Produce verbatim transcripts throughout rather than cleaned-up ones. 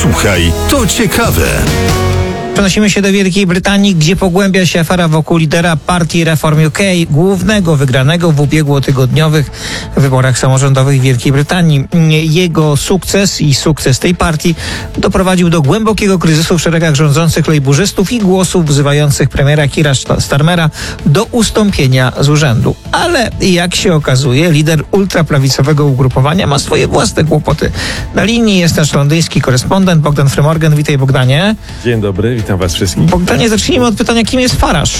Posłuchaj, to ciekawe. Przenosimy się do Wielkiej Brytanii, gdzie pogłębia się afera wokół lidera partii Reform U K, głównego wygranego w ubiegłotygodniowych wyborach samorządowych w Wielkiej Brytanii. Jego sukces i sukces tej partii doprowadził do głębokiego kryzysu w szeregach rządzących lejburzystów i głosów wzywających premiera Keira Starmera do ustąpienia z urzędu. Ale jak się okazuje, lider ultraprawicowego ugrupowania ma swoje własne kłopoty. Na linii jest nasz londyński korespondent Bogdan Frymorgan. Witaj, Bogdanie. Dzień dobry, witam was wszystkich. Bogdanie, zacznijmy od pytania, kim jest Farage?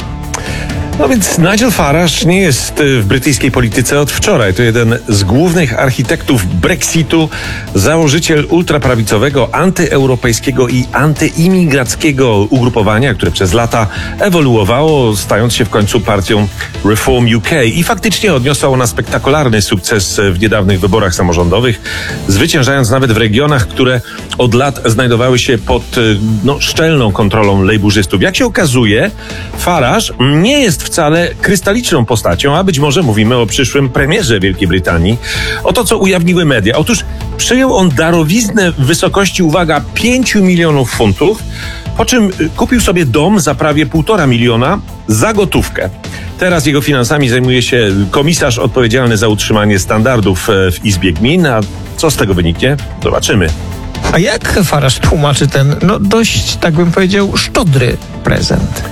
No więc Nigel Farage nie jest w brytyjskiej polityce od wczoraj. To jeden z głównych architektów Brexitu, założyciel ultraprawicowego, antyeuropejskiego i antyimigrackiego ugrupowania, które przez lata ewoluowało, stając się w końcu partią Reform U K. I faktycznie odniosła ona spektakularny sukces w niedawnych wyborach samorządowych, zwyciężając nawet w regionach, które od lat znajdowały się pod no, szczelną kontrolą lejburzystów. Jak się okazuje, Farage nie jest wcale krystaliczną postacią, a być może mówimy o przyszłym premierze Wielkiej Brytanii. Oto, co ujawniły media. Otóż przyjął on darowiznę w wysokości, uwaga, pięciu milionów funtów, po czym kupił sobie dom za prawie półtora miliona za gotówkę. Teraz jego finansami zajmuje się komisarz odpowiedzialny za utrzymanie standardów w Izbie Gmin, a co z tego wyniknie? Zobaczymy. A jak Farage tłumaczy ten, no dość, tak bym powiedział, szczodry prezent?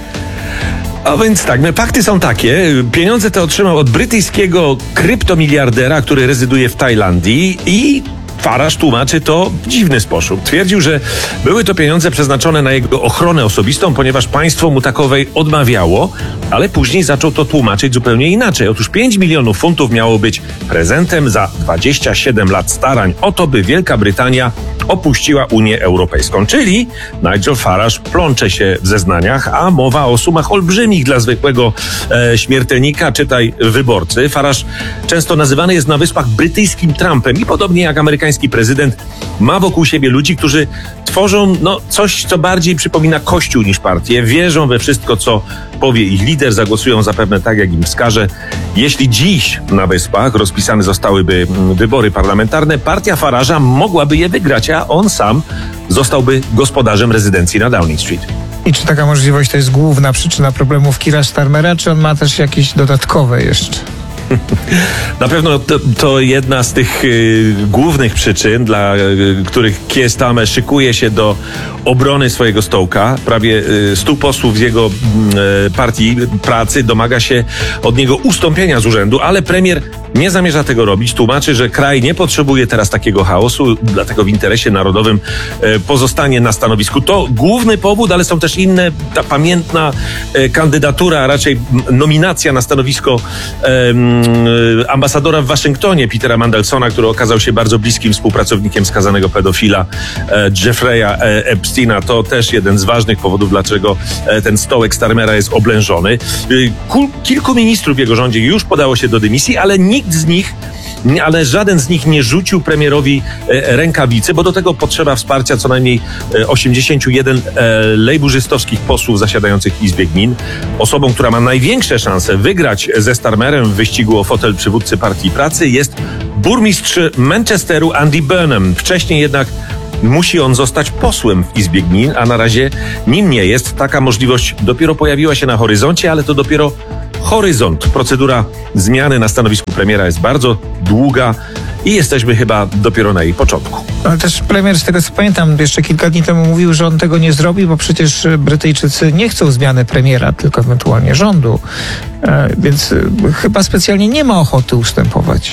A więc tak, fakty są takie. Pieniądze te otrzymał od brytyjskiego kryptomiliardera, który rezyduje w Tajlandii, i Farage tłumaczy to w dziwny sposób. Twierdził, że były to pieniądze przeznaczone na jego ochronę osobistą, ponieważ państwo mu takowej odmawiało, ale później zaczął to tłumaczyć zupełnie inaczej. Otóż pięć milionów funtów miało być prezentem za dwadzieścia siedem lat starań o to, by Wielka Brytania opuściła Unię Europejską. Czyli Nigel Farage plącze się w zeznaniach, a mowa o sumach olbrzymich dla zwykłego e, śmiertelnika, czytaj wyborcy. Farage często nazywany jest na Wyspach brytyjskim Trumpem i podobnie jak amerykański prezydent ma wokół siebie ludzi, którzy tworzą no, coś, co bardziej przypomina Kościół niż partię. Wierzą we wszystko, co powie ich lider, zagłosują zapewne tak, jak im wskaże. Jeśli dziś na Wyspach rozpisane zostałyby wybory parlamentarne, partia Farage'a mogłaby je wygrać, a on sam zostałby gospodarzem rezydencji na Downing Street. I czy taka możliwość to jest główna przyczyna problemów Keira Starmera, czy on ma też jakieś dodatkowe jeszcze? Na pewno to, to jedna z tych y, głównych przyczyn, dla y, których Keir Starmer szykuje się do obrony swojego stołka. Prawie y, stu posłów z jego y, partii pracy domaga się od niego ustąpienia z urzędu, ale premier nie zamierza tego robić. Tłumaczy, że kraj nie potrzebuje teraz takiego chaosu, dlatego w interesie narodowym y, pozostanie na stanowisku. To główny powód, ale są też inne. Ta pamiętna y, kandydatura, a raczej nominacja na stanowisko y, ambasadora w Waszyngtonie, Petera Mandelsona, który okazał się bardzo bliskim współpracownikiem skazanego pedofila e, Jeffrey'a e, Epsteina. To też jeden z ważnych powodów, dlaczego e, ten stołek Starmera jest oblężony. E, kul, kilku ministrów w jego rządzie już podało się do dymisji, ale nikt z nich ale żaden z nich nie rzucił premierowi e, rękawicy, bo do tego potrzeba wsparcia co najmniej e, osiemdziesięciu jeden e, lejburzystowskich posłów zasiadających w Izbie Gmin. Osobą, która ma największe szanse wygrać ze Starmerem w wyścigu o fotel przywódcy Partii Pracy, jest burmistrz Manchesteru Andy Burnham. Wcześniej jednak musi on zostać posłem w Izbie Gmin, a na razie nim nie jest. Taka możliwość dopiero pojawiła się na horyzoncie, ale to dopiero horyzont. Procedura zmiany na stanowisku premiera jest bardzo długa i jesteśmy chyba dopiero na jej początku. Ale też premier, z tego co pamiętam, jeszcze kilka dni temu mówił, że on tego nie zrobi, bo przecież Brytyjczycy nie chcą zmiany premiera, tylko ewentualnie rządu. E, więc e, chyba specjalnie nie ma ochoty ustępować.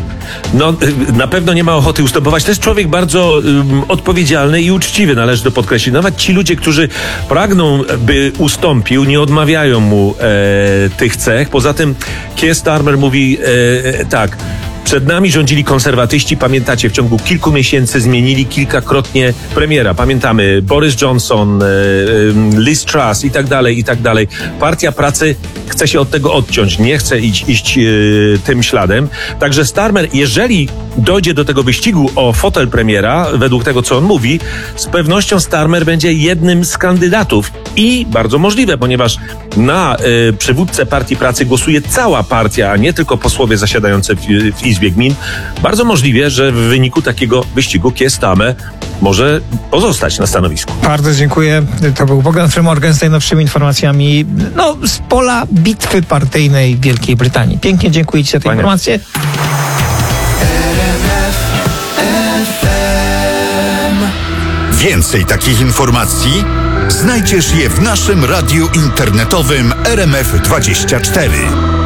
No, na pewno nie ma ochoty ustępować. To jest człowiek bardzo um, odpowiedzialny i uczciwy, należy to podkreślić. Nawet ci ludzie, którzy pragną, by ustąpił, nie odmawiają mu e, tych cech. Poza tym Keir Starmer mówi e, tak: przed nami rządzili konserwatyści. Pamiętacie, w ciągu kilku miesięcy zmienili kilkakrotnie premiera. Pamiętamy Boris Johnson, Liz Truss i tak dalej, i tak dalej. Partia Pracy chce się od tego odciąć, nie chce iść, iść yy, tym śladem. Także Starmer, jeżeli dojdzie do tego wyścigu o fotel premiera, według tego, co on mówi, z pewnością Starmer będzie jednym z kandydatów. I bardzo możliwe, ponieważ na yy, przywódcę Partii Pracy głosuje cała partia, a nie tylko posłowie zasiadający w, w Izbie Izbie Gmin. Bardzo możliwe, że w wyniku takiego wyścigu Keir Starmer może pozostać na stanowisku. Bardzo dziękuję. To był Bogdan Frymorgan z najnowszymi informacjami no, z pola bitwy partyjnej w Wielkiej Brytanii. Pięknie dziękuję Ci za te Fajnie. informacje. Więcej takich informacji znajdziesz je w naszym radiu internetowym R M F dwadzieścia cztery.